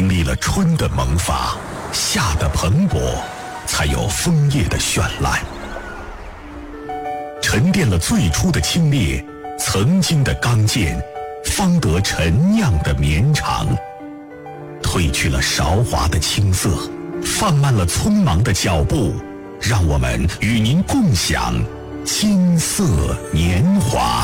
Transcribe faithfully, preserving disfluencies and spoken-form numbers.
经历了春的萌发，夏的蓬勃，才有枫叶的绚烂。沉淀了最初的清冽，曾经的刚健，方得陈酿的绵长。褪去了韶华的青涩，放慢了匆忙的脚步，让我们与您共享金色年华。